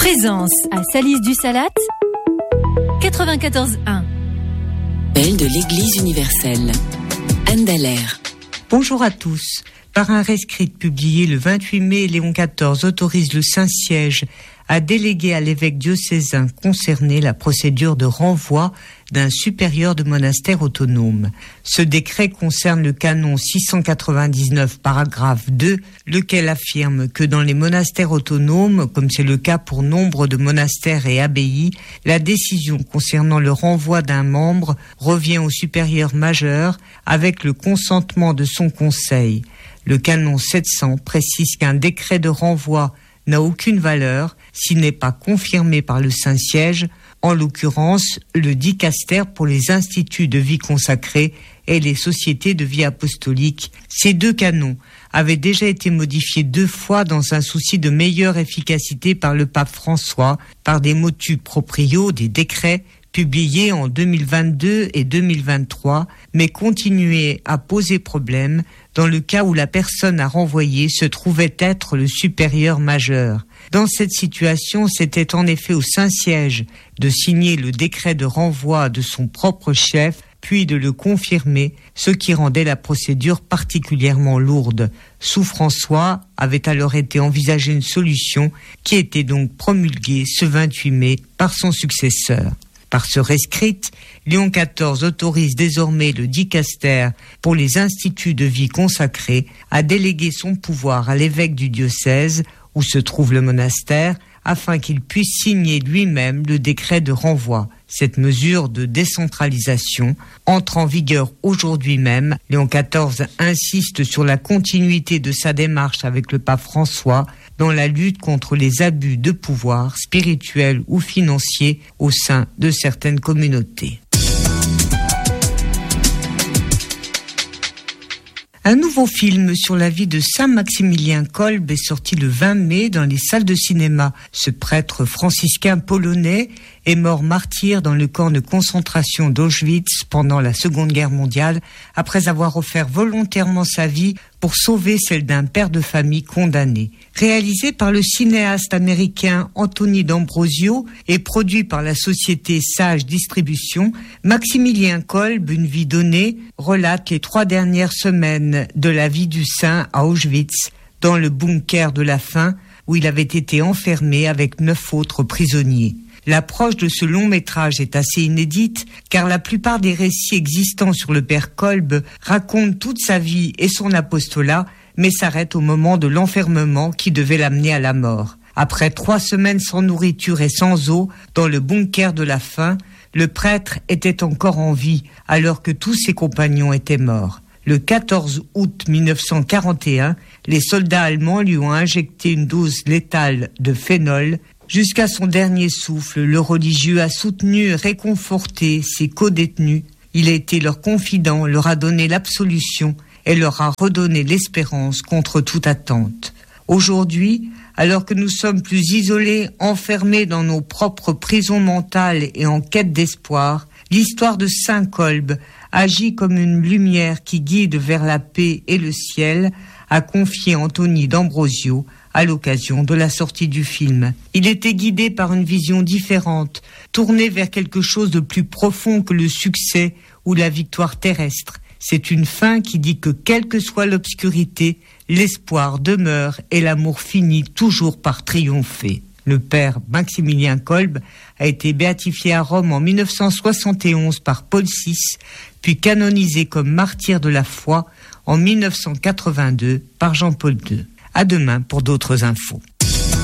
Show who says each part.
Speaker 1: Présence à Salis-du-Salat, 94.1.
Speaker 2: Belle de l'Église universelle. Anne Dallaire.
Speaker 3: Bonjour à tous. Par un rescrit publié le 28 mai, Léon XIV autorise le Saint-Siège à déléguer à l'évêque diocésain concerné la procédure de renvoi d'un supérieur de monastère autonome. Ce décret concerne le canon 699, paragraphe 2, lequel affirme que dans les monastères autonomes, comme c'est le cas pour nombre de monastères et abbayes, la décision concernant le renvoi d'un membre revient au supérieur majeur avec le consentement de son conseil. Le canon 700 précise qu'un décret de renvoi n'a aucune valeur s'il n'est pas confirmé par le Saint-Siège, en l'occurrence le dicaster pour les instituts de vie consacrée et les sociétés de vie apostolique. Ces deux canons avaient déjà été modifiés 2 fois dans un souci de meilleure efficacité par le pape François, par des motu proprio, des décrets publiés en 2022 et 2023, mais continuaient à poser problème dans le cas où la personne à renvoyer se trouvait être le supérieur majeur. Dans cette situation, c'était en effet au Saint-Siège de signer le décret de renvoi de son propre chef, puis de le confirmer, ce qui rendait la procédure particulièrement lourde. Sous François avait alors été envisagée une solution qui était donc promulguée ce 28 mai par son successeur. Par ce rescrit, Léon XIV autorise désormais le dicaster pour les instituts de vie consacrés à déléguer son pouvoir à l'évêque du diocèse où se trouve le monastère afin qu'il puisse signer lui-même le décret de renvoi. Cette mesure de décentralisation entre en vigueur aujourd'hui même. Léon XIV insiste sur la continuité de sa démarche avec le pape François dans la lutte contre les abus de pouvoir spirituels ou financiers au sein de certaines communautés. Un nouveau film sur la vie de Saint Maximilien Kolbe est sorti le 20 mai dans les salles de cinéma. Ce prêtre franciscain polonais est mort martyr dans le camp de concentration d'Auschwitz pendant la Seconde Guerre mondiale, après avoir offert volontairement sa vie pour sauver celle d'un père de famille condamné. Réalisé par le cinéaste américain Anthony D'Ambrosio et produit par la société Sage Distribution, Maximilien Kolbe, une vie donnée, relate les 3 dernières semaines de la vie du saint à Auschwitz, dans le bunker de la faim, où il avait été enfermé avec 9 autres prisonniers. L'approche de ce long métrage est assez inédite, car la plupart des récits existants sur le père Kolbe racontent toute sa vie et son apostolat, mais s'arrêtent au moment de l'enfermement qui devait l'amener à la mort. Après 3 semaines sans nourriture et sans eau, dans le bunker de la faim, le prêtre était encore en vie, alors que tous ses compagnons étaient morts. Le 14 août 1941, les soldats allemands lui ont injecté une dose létale de phénol. Jusqu'à son dernier souffle, le religieux a soutenu et réconforté ses codétenus. Il a été leur confident, leur a donné l'absolution et leur a redonné l'espérance contre toute attente. Aujourd'hui, alors que nous sommes plus isolés, enfermés dans nos propres prisons mentales et en quête d'espoir, l'histoire de Saint Kolbe agit comme une lumière qui guide vers la paix et le ciel, a confié Anthony D'Ambrosio à l'occasion de la sortie du film. Il était guidé par une vision différente, tourné vers quelque chose de plus profond que le succès ou la victoire terrestre. C'est une fin qui dit que quelle que soit l'obscurité, l'espoir demeure et l'amour finit toujours par triompher. Le père Maximilien Kolbe a été béatifié à Rome en 1971 par Paul VI, puis canonisé comme martyr de la foi en 1982 par Jean-Paul II. À demain pour d'autres infos.